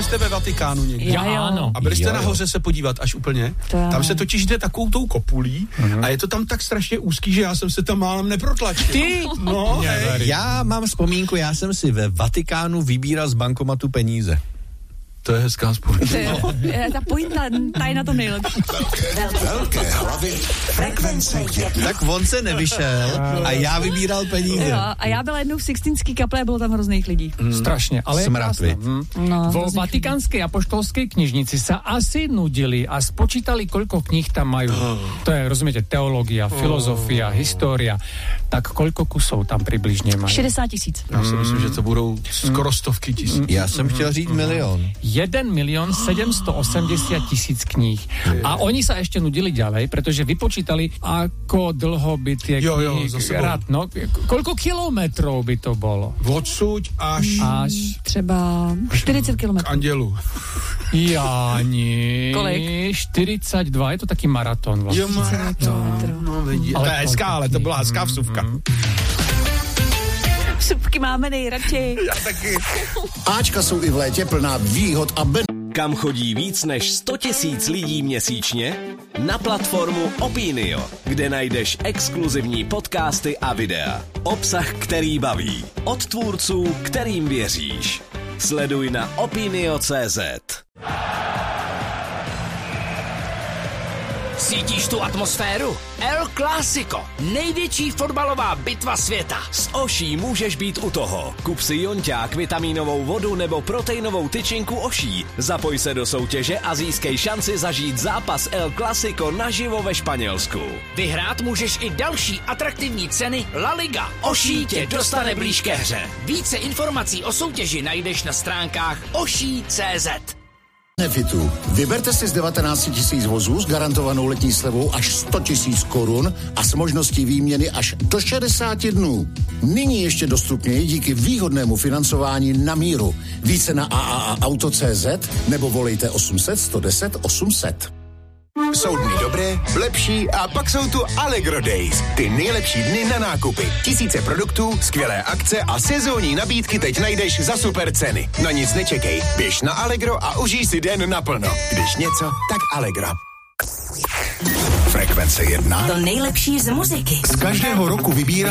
jste ve Vatikánu někdy? Já ano. A byli jste nahoře se podívat až úplně? Tam se totiž jde takovou tou kopulí a je to tam tak strašně úzký, že já jsem se tam málem neprotlačil. Ty? No, já mám vzpomínku, já jsem si ve Vatikánu vybíral z bankomatu peníze. To je hezká vzpomínka. Ta pointa, ta je na tom nejlepší. Velké hlavy, frekvence 1. Tak on se nevyšel a já vybíral peníze. Jo, a já byla jednou v Sixtinský kaple a bylo tam hrozných lidí. Strašně, ale je krásné. Vo Vatikánskej apoštolskej knižnici sa asi nudili a spočítali, koľko kníh tam majú. To je, rozumiete, teológia, filozofia, história. Tak koľko kusov tam približne majú? 60 000. Já si myslím, že to budou skoro stovky tisíc. Já jsem chtěl říct milion. 1 780 000 kníh. A oni sa ešte nudili ďalej, pretože vypočítali, ako dlho by tie knihy rád, no, koľko kilometrov by to bolo? Odsud až třeba 40 kilometrů. K andělu. Jáni. Kolik? 42, je to taký maratón vlastně. Jo, maratón. No, vidí. To je hezká, ale to byla hezká vsuvka. Vsuvky máme nejradši. Já taky. Ačka jsou i v létě plná výhod a Kam chodí víc než 100 000 lidí měsíčně? Na platformu Opinio, kde najdeš exkluzivní podcasty a videa. Obsah, který baví. Od tvůrců, kterým věříš. Sleduj na opinio.cz. Cítíš tu atmosféru? El Clásico, největší fotbalová bitva světa. S Oší můžeš být u toho. Kup si jonťák, vitamínovou vodu nebo proteinovou tyčinku Oší. Zapoj se do soutěže a získej šanci zažít zápas El Clásico naživo ve Španělsku. Vyhrát můžeš i další atraktivní ceny La Liga. Oší tě dostane blíž ke hře. Více informací o soutěži najdeš na stránkách oší.cz. Benefitu. Vyberte si z 19 000 vozů s garantovanou letní slevou až 100 000 korun a s možností výměny až do 60 dnů. Nyní ještě dostupněji díky výhodnému financování na míru. Více na AAAauto.cz nebo volejte 800 110 800. Jsou dny dobré, lepší a pak jsou tu Allegro Days. Ty nejlepší dny na nákupy. Tisíce produktů, skvělé akce a sezónní nabídky teď najdeš za super ceny. Na nic nečekej, běž na Allegro a užij si den naplno. Když něco, tak Allegro. Frekvence 1. To nejlepší z muziky. Z každého roku vybírá